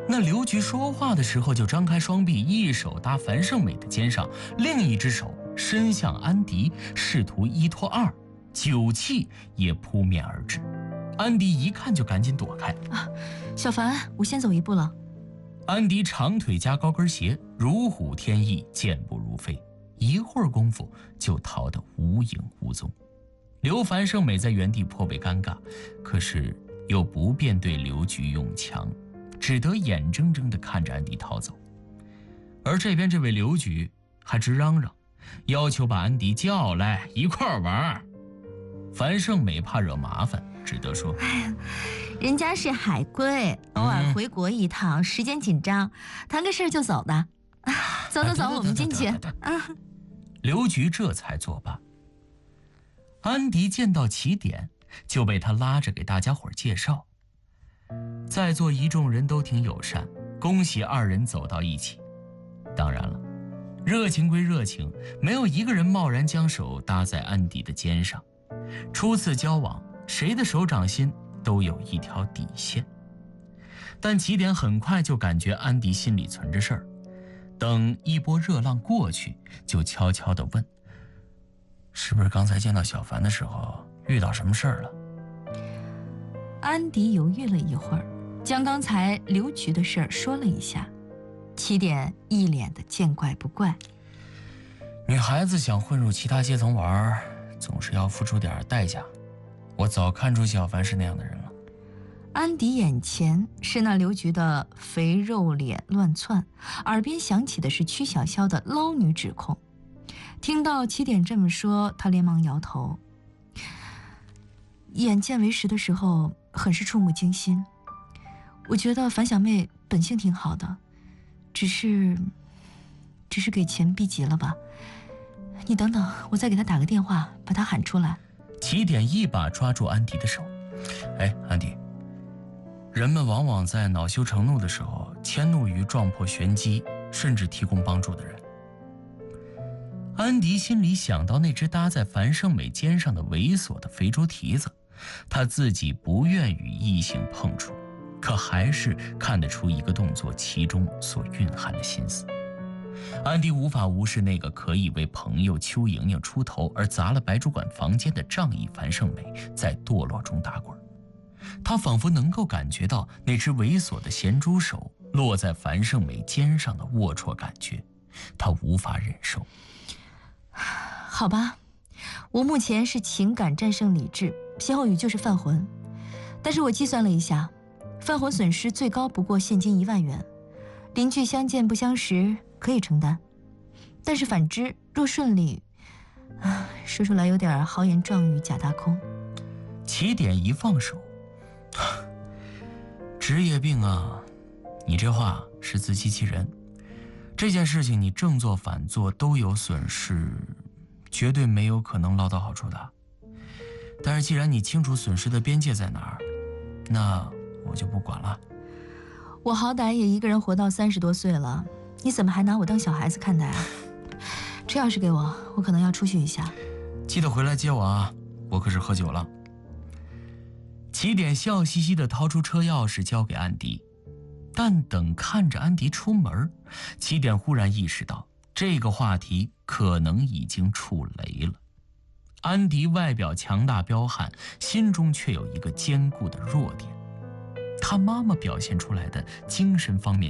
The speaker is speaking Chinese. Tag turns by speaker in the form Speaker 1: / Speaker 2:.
Speaker 1: 那刘局说话的时候就张开双臂，一手搭樊胜美的肩上，另一只手伸向安迪，试图一拖二，酒气也扑面而至。安迪一看就赶紧躲开。
Speaker 2: 小樊，我先走一步了。
Speaker 1: 安迪长腿加高跟鞋，如虎添翼，健步如飞，一会儿功夫就逃得无影无踪。刘樊胜美在原地颇为尴尬，可是又不便对刘局用强，只得眼睁睁地看着安迪逃走。而这边这位刘局还直嚷嚷，要求把安迪叫来一块儿玩。樊胜美怕惹麻烦，只得说：
Speaker 2: 人家是海归，偶尔回国一趟，时间紧张，谈个事儿就走的。走，我们进去。
Speaker 1: 刘局这才作罢。安迪见到起点，就被他拉着给大家伙介绍。在座一众人都挺友善，恭喜二人走到一起。当然了，热情归热情，没有一个人贸然将手搭在安迪的肩上。初次交往，谁的手掌心都有一条底线。但起点很快就感觉安迪心里存着事儿，等一波热浪过去，就悄悄地问：是不是刚才见到小樊的时候遇到什么事儿了？
Speaker 2: 安迪犹豫了一会儿，将刚才刘局的事儿说了一下。起点一脸的见怪不怪。
Speaker 1: 女孩子想混入其他阶层玩，总是要付出点代价。我早看出小樊是那样的人了。
Speaker 2: 安迪眼前是那刘局的肥肉脸乱窜，耳边响起的是曲筱绡的捞女指控。听到起点这么说，他连忙摇头。眼见为实的时候，很是触目惊心。我觉得樊小妹本性挺好的，只是给钱逼急了吧。你等等，我再给她打个电话，把她喊出来。
Speaker 1: 起点一把抓住安迪的手。安迪，人们往往在恼羞成怒的时候迁怒于撞破玄机甚至提供帮助的人。安迪心里想到那只搭在樊胜美肩上的猥琐的肥猪蹄子，他自己不愿与异性碰触，可还是看得出一个动作其中所蕴含的心思。安迪无法无视那个可以为朋友邱莹莹出头而砸了白主管房间的仗义樊胜美在堕落中打滚。他仿佛能够感觉到那只猥琐的咸猪手落在樊胜美肩上的龌龊感觉，他无法忍受。
Speaker 2: 好吧，我目前是情感战胜理智，歇后语就是犯浑。但是我计算了一下，犯浑损失最高不过现金1万元，邻居相见不相识可以承担，但是反之若顺利，说出来有点豪言壮语假大空。
Speaker 1: 起点一放手，职业病啊，你这话是自欺欺人。这件事情你正做反做都有损失，绝对没有可能捞到好处的。但是既然你清楚损失的边界在哪儿，那我就不管了。
Speaker 2: 我好歹也一个人活到30多岁了，你怎么还拿我当小孩子看待啊？车钥匙给我，我可能要出去一下。
Speaker 1: 记得回来接我啊，我可是喝酒了。起点笑嘻嘻地掏出车钥匙交给安迪，但等看着安迪出门，起点忽然意识到这个话题可能已经触雷了。安迪外表强大彪悍，心中却有一个坚固的弱点。他妈妈表现出来的精神方面